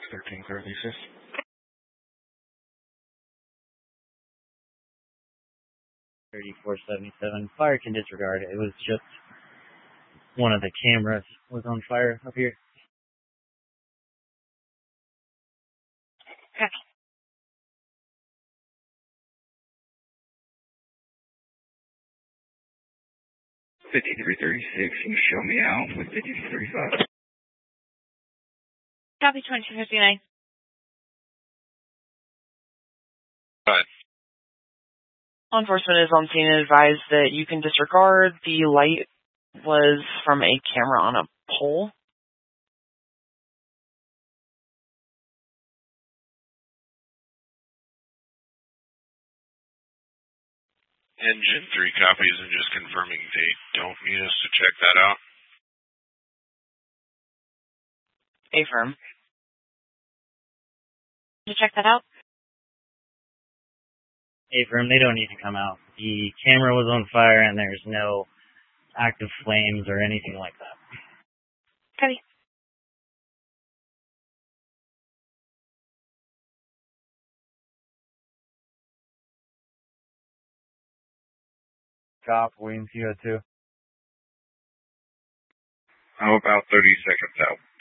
1336. 3477. Fire can disregard it. It was just one of the cameras was on fire up here. Okay. $53.36. You show me out with $52.35. Copy 2259. Right. Law enforcement is on scene and advised that you can disregard. The light was from a camera on a pole. Engine 3 copies and just confirming they don't need us to check that out. Affirm. Did you check that out? Affirm, they don't need to come out. The camera was on fire and there's no active flames or anything like that. Copy. Cop, Williams, you had 2. I'm about 30 seconds out.